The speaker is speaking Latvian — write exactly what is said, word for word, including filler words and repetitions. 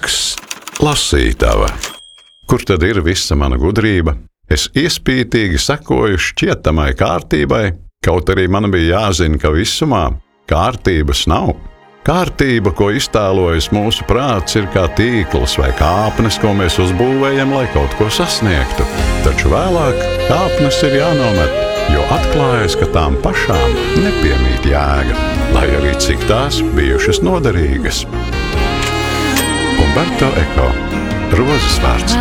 Kungs, lasītava, kur tad ir visa mana gudrība? Es iespītīgi sekoju šķietamai kārtībai, kaut arī man bija jāzina, ka visumā kārtības nav. Kārtība, ko iztēlojas mūsu prāts, ir kā tīkls vai kāpnes, ko mēs uzbūvējam, lai kaut ko sasniegtu. Taču vēlāk kāpnes ir jānomet, jo atklājas, ka tām pašām nepiemīt jēga, lai arī cik tās bijušas noderīgas. Umberto Eko, Rozes vārds.